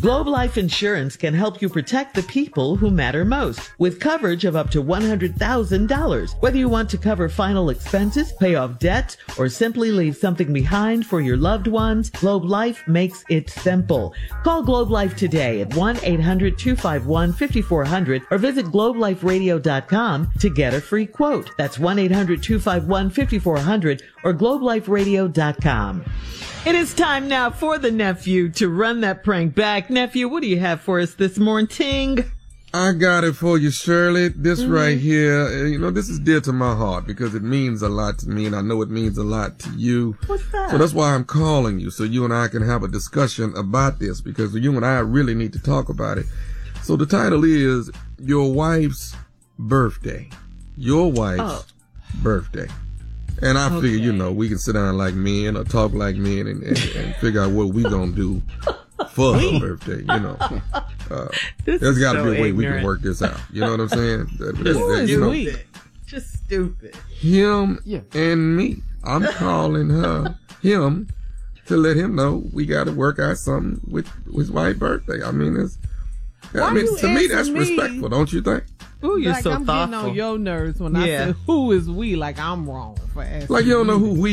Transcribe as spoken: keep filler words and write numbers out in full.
Globe Life Insurance can help you protect the people who matter most with coverage of up to one hundred thousand dollars. Whether you want to cover final expenses, pay off debt, or simply leave something behind for your loved ones, Globe Life makes it simple. Call Globe Life today at one eight hundred two five one five four zero zero or visit globe life radio dot com to get a free quote. That's one eight hundred two five one five four zero zero or globe life radio dot com. It is time now for the nephew to run that prank back. Nephew, what do you have for us this morning? I got it for you, Shirley. This mm-hmm. right here, you know, this is dear to my heart because it means a lot to me, and I know it means a lot to you. What's that? So that's why I'm calling you, so you and I can have a discussion about this, because you and I really need to talk about it. So the title is Your Wife's Birthday. Your wife's oh. birthday. And I okay. figure, you know, we can sit down like men or talk like men and, and, and figure out what we gonna do for her birthday, you know. Uh, there's got to so be a way ignorant. we can work this out. You know what I'm saying? That, that, that, you know, just stupid. Him yeah. and me. I'm calling her, him, to let him know we got to work out something with his wife's birthday. I mean, it's, I mean, to me, that's me? respectful, don't you think? Ooh, you're like so I'm thoughtful. getting on your nerves when yeah. I say, who is we? Like I'm wrong for asking. Like you don't know who we